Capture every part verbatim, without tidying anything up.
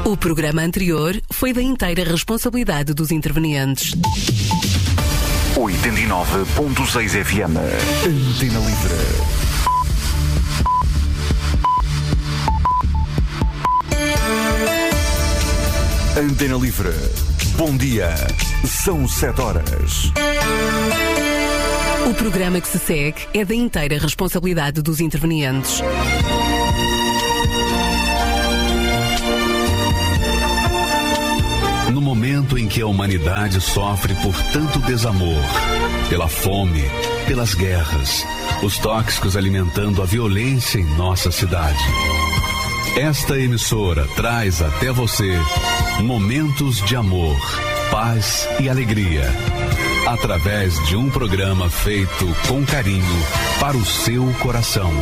O programa anterior foi da inteira responsabilidade dos intervenientes. oitenta e nove ponto seis F M. Antena Livre. Antena Livre. Bom dia. São sete horas. O programa que se segue é da inteira responsabilidade dos intervenientes. No momento em que a humanidade sofre por tanto desamor, pela fome, pelas guerras, os tóxicos alimentando a violência em nossa cidade, esta emissora traz até você momentos de amor, paz e alegria, através de um programa feito com carinho para o seu coração.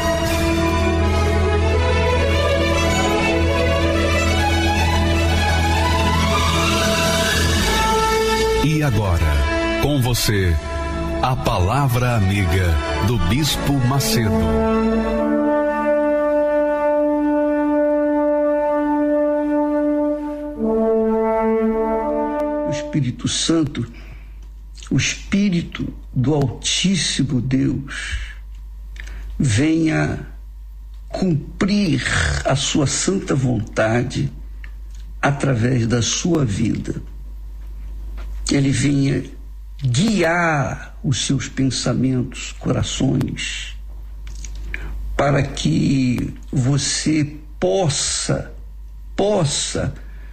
E agora, com você, a palavra amiga do Bispo Macedo. O Espírito Santo, o Espírito do Altíssimo Deus, venha cumprir a sua santa vontade através da sua vida. Que Ele venha guiar os seus pensamentos, corações, para que você possa, possa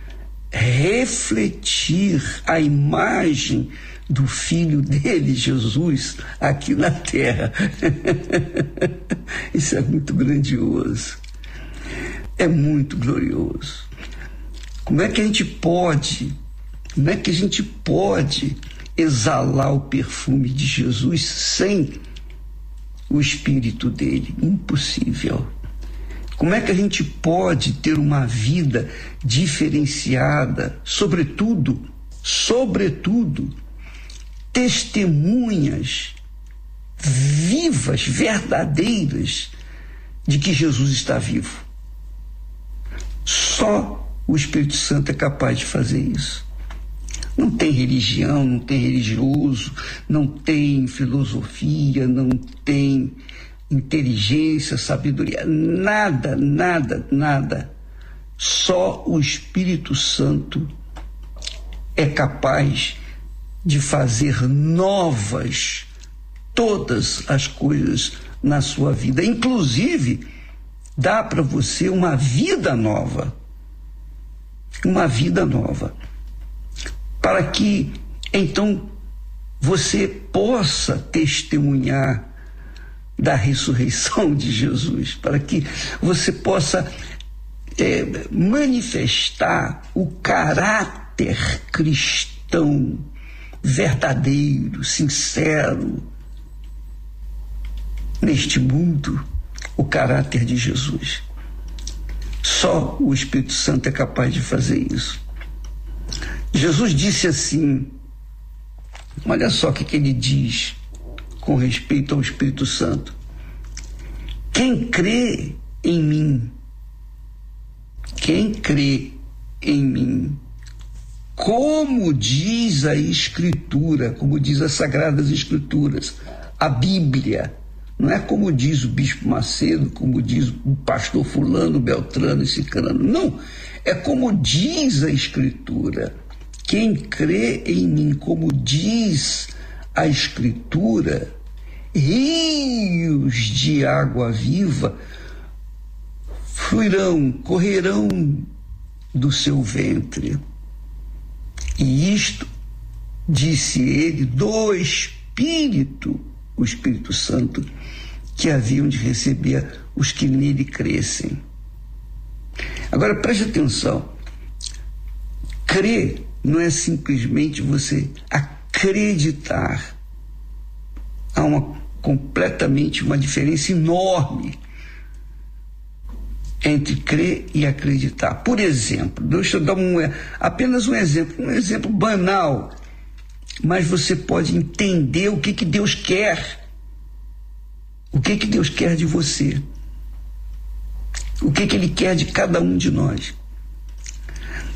refletir a imagem do Filho dele, Jesus, aqui na terra. Isso é muito grandioso, é muito glorioso. Como é que a gente pode, como é que a gente pode exalar o perfume de Jesus sem o Espírito dele? Impossível. Como é que a gente pode ter uma vida diferenciada, sobretudo, sobretudo, testemunhas vivas, verdadeiras, de que Jesus está vivo? Só o Espírito Santo é capaz de fazer isso. Não tem religião, não tem religioso, não tem filosofia, não tem inteligência, sabedoria, nada, nada, nada. Só o Espírito Santo é capaz de fazer novas todas as coisas na sua vida. Inclusive, dá para você uma vida nova. Uma vida nova. Para que, então, você possa testemunhar da ressurreição de Jesus, para que você possa é, manifestar o caráter cristão verdadeiro, sincero, neste mundo, o caráter de Jesus. Só o Espírito Santo é capaz de fazer isso. Jesus disse assim, olha só o que, que ele diz com respeito ao Espírito Santo. Quem crê em mim, quem crê em mim, como diz a Escritura, como diz as Sagradas Escrituras, a Bíblia, não é como diz o Bispo Macedo, como diz o pastor fulano, beltrano e cicrano, não, é como diz a Escritura. Quem crê em mim, como diz a Escritura, rios de água viva fluirão, correrão do seu ventre. E isto, disse ele, do Espírito, o Espírito Santo, que haviam de receber os que nele crescem. Agora, preste atenção. Crer não é simplesmente você acreditar. Há uma, completamente uma diferença enorme entre crer e acreditar. Por exemplo, deixa eu dar um, apenas um exemplo, um exemplo banal, mas você pode entender o que, que Deus quer. O que, que Deus quer de você. O que, que Ele quer de cada um de nós.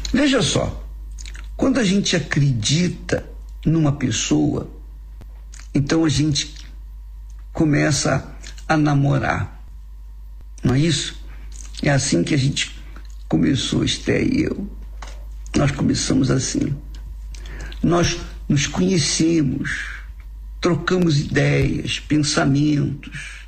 Veja só, quando a gente acredita numa pessoa, então a gente começa a namorar, não é isso? É assim que a gente começou, Esté e eu. Nós começamos assim. Nós nos conhecemos, trocamos ideias, pensamentos.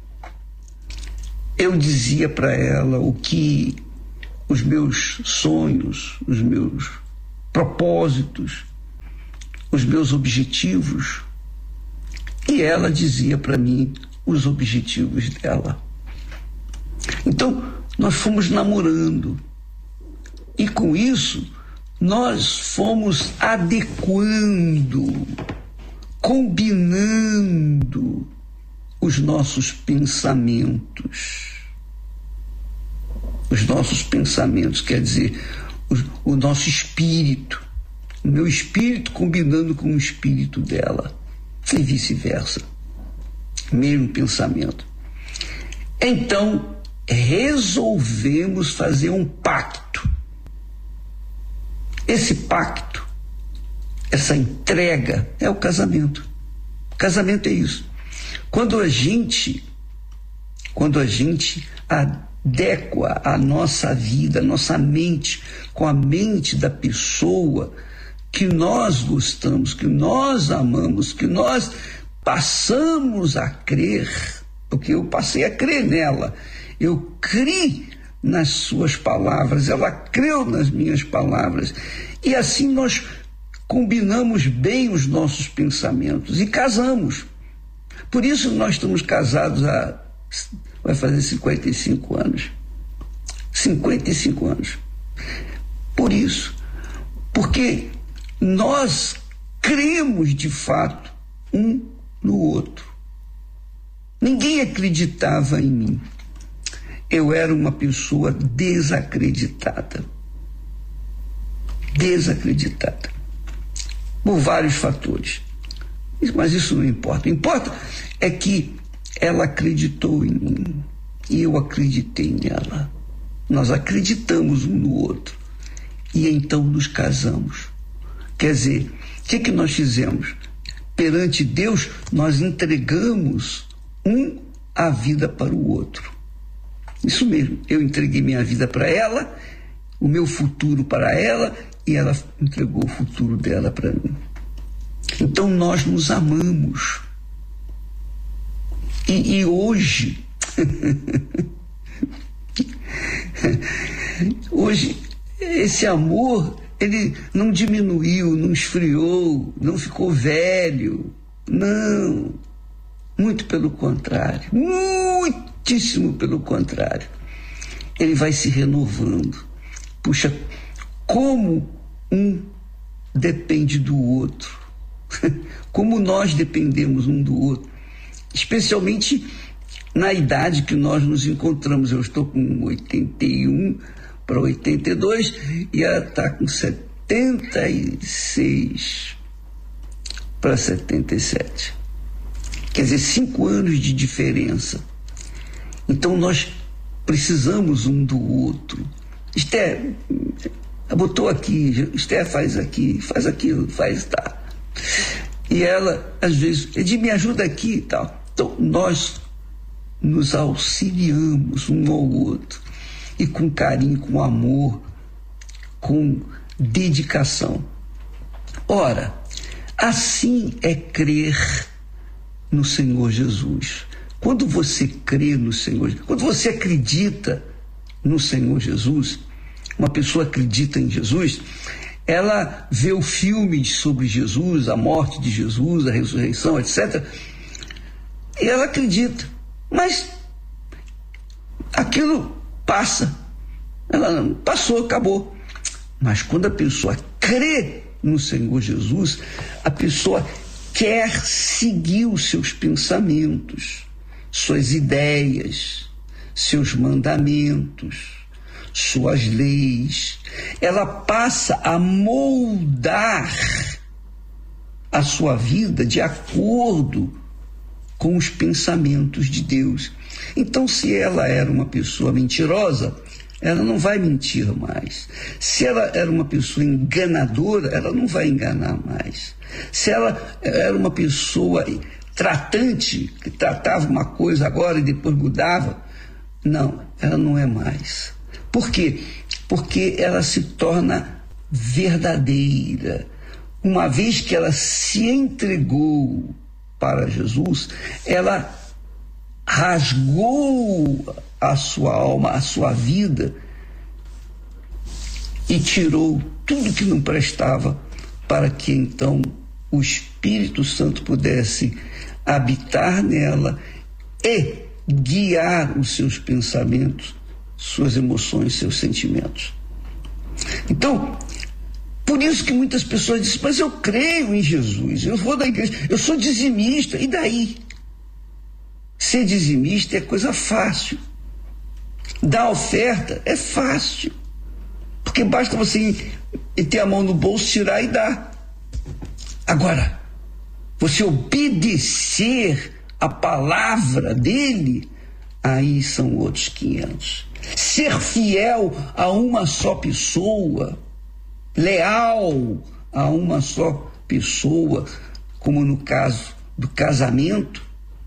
Eu dizia para ela o que os meus sonhos, os meus propósitos, os meus objetivos, e ela dizia para mim os objetivos dela. Então, nós fomos namorando, e com isso nós fomos adequando, combinando os nossos pensamentos. Os nossos pensamentos, quer dizer, o, o nosso espírito, o meu espírito combinando com o espírito dela, e vice-versa, mesmo pensamento. Então, resolvemos fazer um pacto. Esse pacto, essa entrega, é o casamento. O casamento é isso. Quando a gente, quando a gente adequa a nossa vida, a nossa mente, com a mente da pessoa que nós gostamos, que nós amamos, que nós passamos a crer, porque eu passei a crer nela, eu criei nas suas palavras, ela creu nas minhas palavras, e assim nós combinamos bem os nossos pensamentos e casamos. Por isso nós estamos casados há, vai fazer cinquenta e cinco anos. cinquenta e cinco anos. Por isso, porque nós cremos de fato um no outro. Ninguém acreditava em mim. Eu era uma pessoa desacreditada. Desacreditada. Por vários fatores. Mas isso não importa. O que importa é que ela acreditou em mim e eu acreditei nela. Nós acreditamos um no outro e então nos casamos. Quer dizer, o que, que nós fizemos? Perante Deus, nós entregamos um a vida para o outro. Isso mesmo, eu entreguei minha vida para ela, o meu futuro para ela, e ela entregou o futuro dela para mim. Então nós nos amamos. E, e hoje, hoje, esse amor, ele não diminuiu, não esfriou, não ficou velho. Não, muito pelo contrário, muitíssimo pelo contrário. Ele vai se renovando. Puxa, como um depende do outro. Como nós dependemos um do outro. Especialmente na idade que nós nos encontramos. Eu estou com oitenta e um para oitenta e dois e ela está com setenta e seis para setenta e sete. Quer dizer, cinco anos de diferença. Então nós precisamos um do outro. Esté, botou aqui, Esté faz aqui, faz aquilo, faz tá. E ela, às vezes, Edi, me ajuda aqui e tal. Então nós nos auxiliamos um ao outro. E com carinho, com amor, com dedicação. Ora, assim é crer no Senhor Jesus. Quando você crê no Senhor, quando você acredita no Senhor Jesus, uma pessoa acredita em Jesus, ela vê o filme sobre Jesus, a morte de Jesus, a ressurreição, etcétera, e ela acredita. Mas aquilo passa. Ela não, passou, acabou. Mas quando a pessoa crê no Senhor Jesus, a pessoa quer seguir os seus pensamentos, suas ideias, seus mandamentos, suas leis. Ela passa a moldar a sua vida de acordo com os pensamentos de Deus. Então, se ela era uma pessoa mentirosa, ela não vai mentir mais. Se ela era uma pessoa enganadora, ela não vai enganar mais. Se ela era uma pessoa tratante, que tratava uma coisa agora e depois mudava, não, ela não é mais. Por quê? Porque ela se torna verdadeira. Uma vez que ela se entregou para Jesus, ela rasgou a sua alma, a sua vida e tirou tudo que não prestava, para que então o Espírito Santo pudesse habitar nela e guiar os seus pensamentos, suas emoções, seus sentimentos. Então, por isso que muitas pessoas dizem, mas eu creio em Jesus, eu vou da igreja, eu sou dizimista, e daí? Ser dizimista é coisa fácil. Dar oferta é fácil. Porque basta você ter a mão no bolso, tirar e dar. Agora, você obedecer a palavra dele, aí são outros quinhentos. Ser fiel a uma só pessoa, leal a uma só pessoa, como no caso do casamento,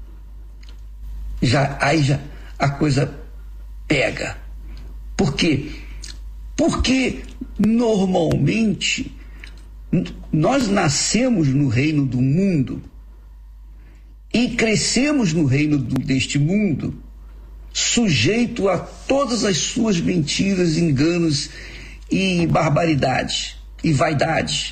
já, aí já a coisa pega. Por quê? Porque normalmente nós nascemos no reino do mundo e crescemos no reino do, deste mundo, sujeito a todas as suas mentiras, enganos e barbaridades e vaidades.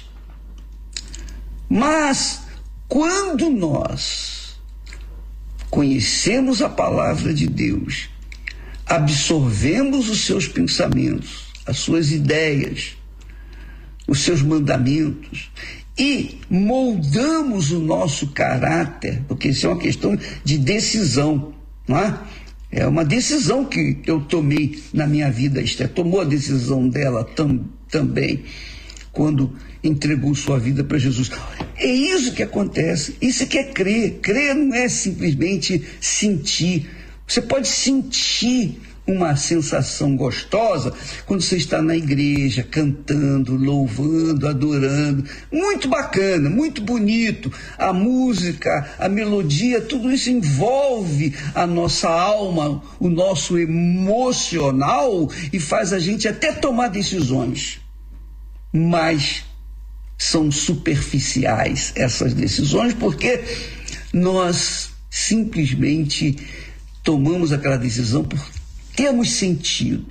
Mas quando nós conhecemos a palavra de Deus, absorvemos os seus pensamentos, as suas ideias, os seus mandamentos e moldamos o nosso caráter, porque isso é uma questão de decisão, não é? É uma decisão que eu tomei na minha vida. Esther tomou a decisão dela tam, também, quando entregou sua vida para Jesus. É isso que acontece, isso que é crer. Crer não é simplesmente sentir. Você pode sentir uma sensação gostosa quando você está na igreja, cantando, louvando, adorando. Muito bacana, muito bonito. A música, a melodia, tudo isso envolve a nossa alma, o nosso emocional e faz a gente até tomar decisões. Mas são superficiais essas decisões, porque nós simplesmente tomamos aquela decisão por termos sentido.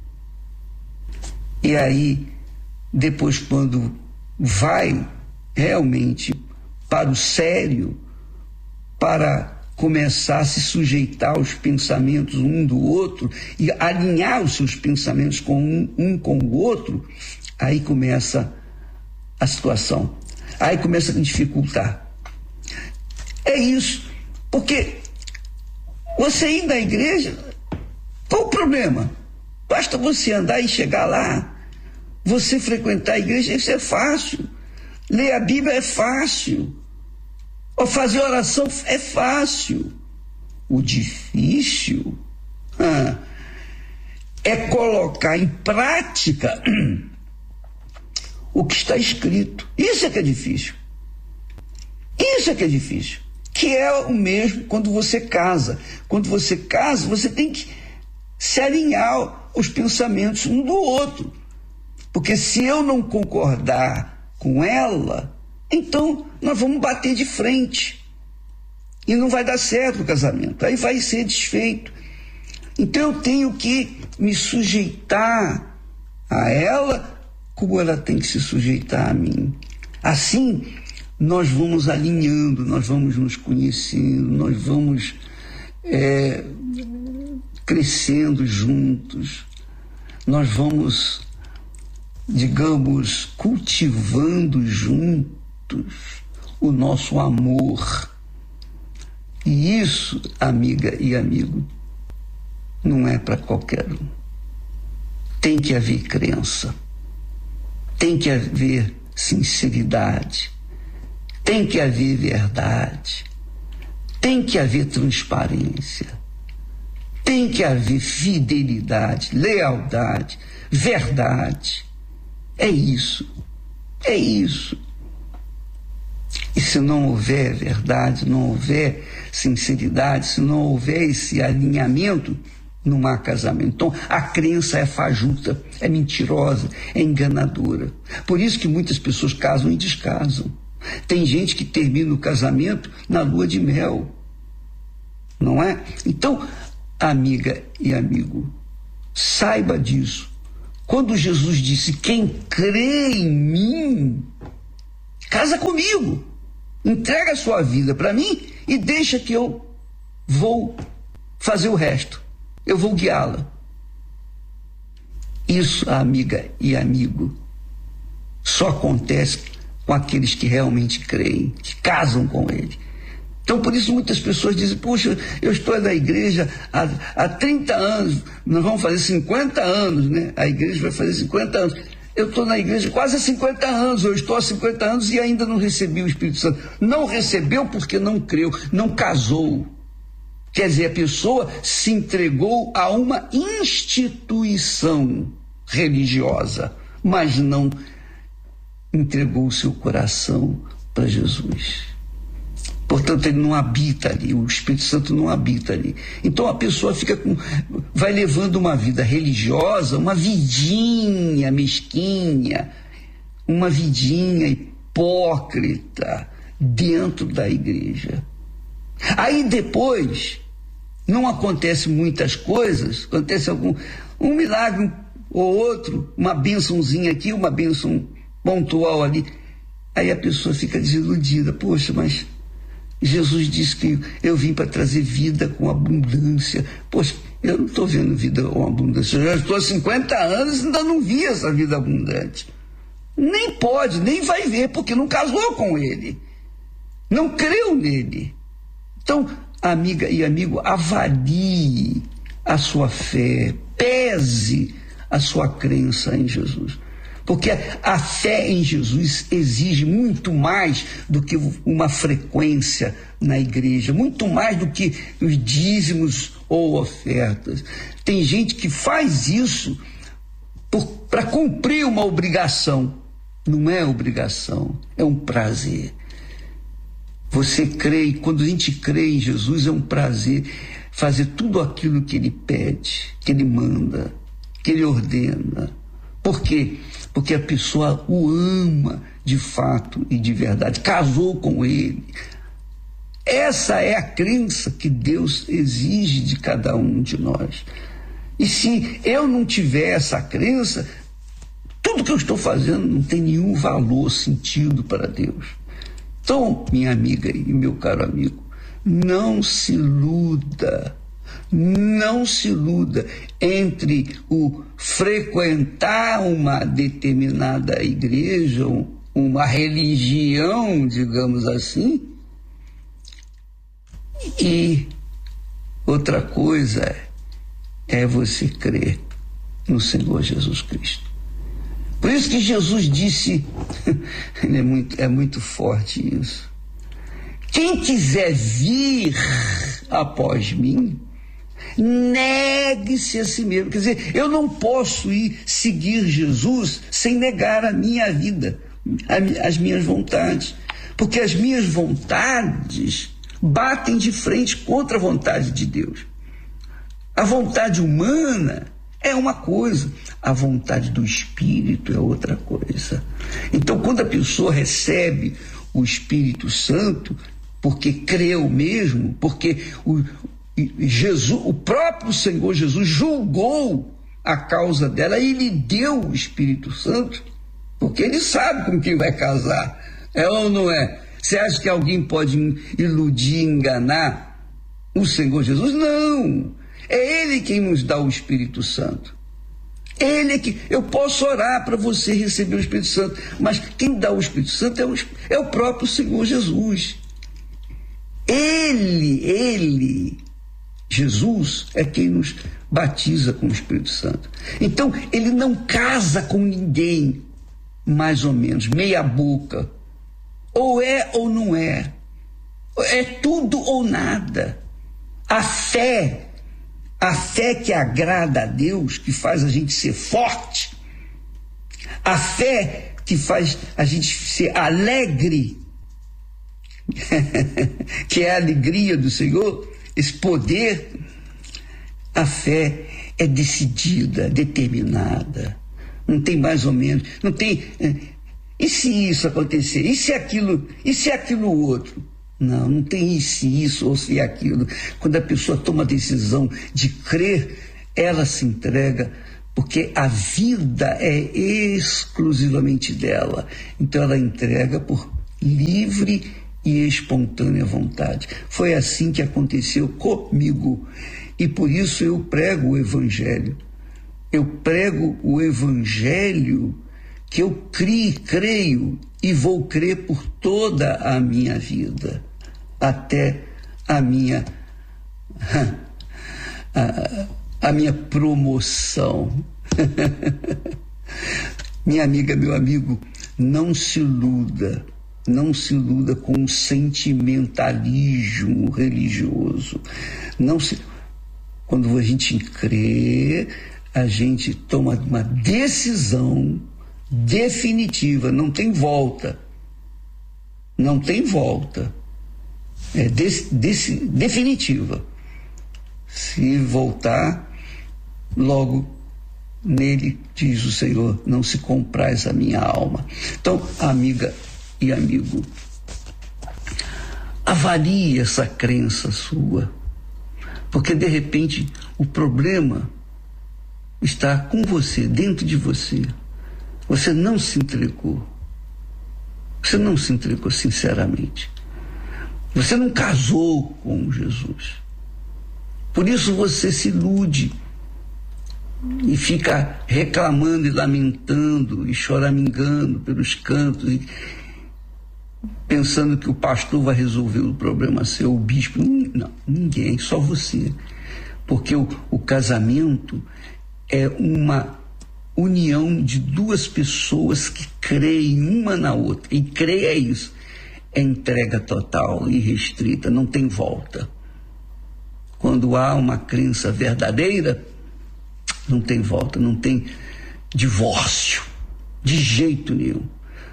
E aí, depois, quando vai realmente para o sério, para começar a se sujeitar aos pensamentos um do outro e alinhar os seus pensamentos com um, um com o outro, aí começa a situação. Aí começa a dificultar. É isso. Porque você ir na igreja, qual o problema? Basta você andar e chegar lá. Você frequentar a igreja, isso é fácil. Ler a Bíblia é fácil. Ou fazer oração é fácil. O difícil ah, é colocar em prática o que está escrito. Isso é que é difícil. Isso é que é difícil. Que é o mesmo quando você casa. Quando você casa, você tem que se alinhar os pensamentos um do outro. Porque se eu não concordar com ela, então nós vamos bater de frente. E não vai dar certo o casamento. Aí vai ser desfeito. Então eu tenho que me sujeitar a ela como ela tem que se sujeitar a mim. Assim, nós vamos alinhando, nós vamos nos conhecendo, nós vamos é, crescendo juntos, nós vamos, digamos, cultivando juntos o nosso amor. E isso, amiga e amigo, não é para qualquer um. Tem que haver crença, tem que haver sinceridade, tem que haver verdade, tem que haver transparência, Tem que haver fidelidade, lealdade, verdade. É isso. É isso. E se não houver verdade, não houver sinceridade, se não houver esse alinhamento, não há casamento. Então, a crença é fajuta, é mentirosa, é enganadora. Por isso que muitas pessoas casam e descasam. Tem gente que termina o casamento na lua de mel. Não é? Então, amiga e amigo, saiba disso. Quando Jesus disse, quem crê em mim, casa comigo. Entrega a sua vida para mim e deixa que eu vou fazer o resto. Eu vou guiá-la. Isso, amiga e amigo, só acontece com aqueles que realmente creem, que casam com ele. Então, por isso, muitas pessoas dizem, puxa, eu estou na igreja há, há trinta anos, nós vamos fazer cinquenta anos, né? A igreja vai fazer cinquenta anos. Eu estou na igreja quase há cinquenta anos, eu estou há cinquenta anos e ainda não recebi o Espírito Santo. Não recebeu porque não creu, não casou. Quer dizer, a pessoa se entregou a uma instituição religiosa, mas não entregou o seu coração para Jesus. Portanto, ele não habita ali, o Espírito Santo não habita ali. Então a pessoa fica com, vai levando uma vida religiosa, uma vidinha mesquinha, uma vidinha hipócrita dentro da igreja. Aí depois não acontece muitas coisas, acontece algum um milagre ou outro, uma bênçãozinha aqui, uma bênção pontual ali. Aí a pessoa fica desiludida. Poxa, mas Jesus disse que eu vim para trazer vida com abundância. Poxa, eu não estou vendo vida com abundância. Eu já estou há cinquenta anos e ainda não vi essa vida abundante. Nem pode, nem vai ver, porque não casou com ele. Não creu nele. Então, amiga e amigo, avalie a sua fé, pese a sua crença em Jesus. Porque a fé em Jesus exige muito mais do que uma frequência na igreja, muito mais do que os dízimos ou ofertas. Tem gente que faz isso para cumprir uma obrigação. Não é obrigação, é um prazer. Você crê, quando a gente crê em Jesus, é um prazer fazer tudo aquilo que ele pede, que ele manda, que ele ordena. Por quê? Porque a pessoa o ama de fato e de verdade, casou com ele. Essa é a crença que Deus exige de cada um de nós. E se eu não tiver essa crença, tudo que eu estou fazendo não tem nenhum valor, sentido para Deus. Então, minha amiga e meu caro amigo, não se iluda. Não se iluda entre o frequentar uma determinada igreja, uma religião, digamos assim, e outra coisa é você crer no Senhor Jesus Cristo. Por isso que Jesus disse, ele é muito, é muito forte isso, quem quiser vir após mim, negue-se a si mesmo. Quer dizer, eu não posso ir seguir Jesus sem negar a minha vida, as minhas vontades, porque as minhas vontades batem de frente contra a vontade de Deus. A vontade humana é uma coisa, a vontade do Espírito é outra coisa. Então, quando a pessoa recebe o Espírito Santo, porque creu mesmo, porque o Jesus, o próprio Senhor Jesus julgou a causa dela e lhe deu o Espírito Santo, porque ele sabe com quem vai casar, é ou não é? Você acha que alguém pode iludir, enganar o Senhor Jesus? Não, é ele quem nos dá o Espírito Santo. Ele é que, eu posso orar para você receber o Espírito Santo, mas quem dá o Espírito Santo é o, é o próprio Senhor Jesus. Ele, ele, Jesus é quem nos batiza com o Espírito Santo. Então, ele não casa com ninguém, mais ou menos, meia boca. Ou é ou não é. É tudo ou nada. A fé, A fé que agrada a Deus, que faz a gente ser forte, a fé que faz a gente ser alegre, que é a alegria do Senhor, esse poder, a fé é decidida, determinada, não tem mais ou menos, não tem, e se isso acontecer, e se aquilo, e se aquilo outro? Não, não tem isso, isso ou se aquilo. Quando a pessoa toma a decisão de crer, ela se entrega, porque a vida é exclusivamente dela. Então ela entrega por livre e espontânea vontade. Foi assim que aconteceu comigo. E por isso eu prego o Evangelho. Eu prego o Evangelho que eu crie, creio e vou crer por toda a minha vida, até a minha, a, a minha promoção. Minha amiga, meu amigo, não se iluda, não se iluda com o sentimentalismo religioso. Não se... Quando a gente crê, a gente toma uma decisão definitiva, não tem volta. Não tem volta. É desse, desse, definitiva. Se voltar, logo nele, diz o Senhor, não se compraz a minha alma. Então, amiga e amigo, avalie essa crença sua, porque de repente o problema está com você, dentro de você. Você não se entregou. Você não se entregou sinceramente. Você não casou com Jesus. Por isso você se ilude e fica reclamando e lamentando e choramingando pelos cantos e pensando que o pastor vai resolver o problema seu, o bispo. Não, ninguém, só você. Porque o, o casamento é uma união de duas pessoas que creem uma na outra. E crer é isso. É entrega total e restrita, não tem volta. Quando há uma crença verdadeira, não tem volta, não tem divórcio, de jeito nenhum.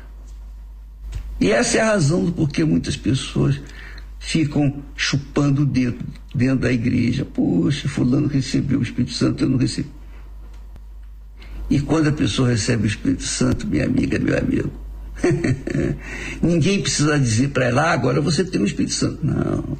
E essa é a razão do porquê muitas pessoas ficam chupando o dedo dentro da igreja. Poxa, fulano recebeu o Espírito Santo, eu não recebi. E quando a pessoa recebe o Espírito Santo, minha amiga, meu amigo, ninguém precisa dizer para ela, ah, agora você tem o Espírito Santo. Não.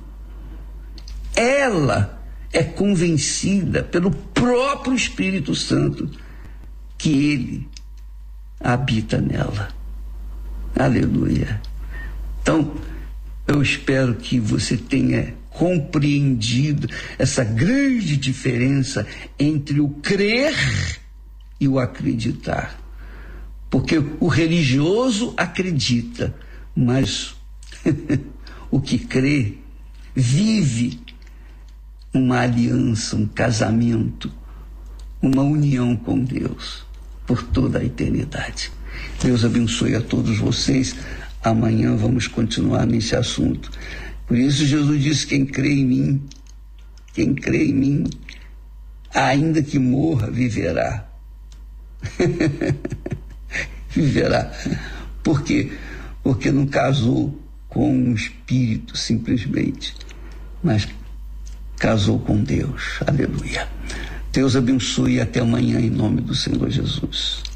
Ela é convencida pelo próprio Espírito Santo que ele habita nela. Aleluia. Então, eu espero que você tenha compreendido essa grande diferença entre o crer e o acreditar. Porque o religioso acredita, mas o que crê vive uma aliança, um casamento, uma união com Deus por toda a eternidade. Deus abençoe a todos vocês. Amanhã vamos continuar nesse assunto. Por isso Jesus disse, quem crê em mim, quem crê em mim, ainda que morra, viverá. Viverá. Por quê? Porque não casou com um espírito simplesmente, mas casou com Deus. Aleluia. Deus abençoe e até amanhã em nome do Senhor Jesus.